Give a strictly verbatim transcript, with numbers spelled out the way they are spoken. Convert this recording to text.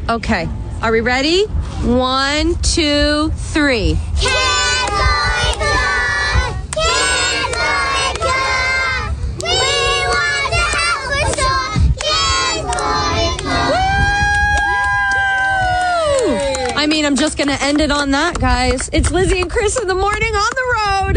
Okay. Are we ready? One, two, three. Kids Boy Club! Kids Boy Club! We want to help restore Kids Boy Club! Woo! I mean, I'm just going to end it on that, guys. It's Lizzie and Chris in the morning on the road.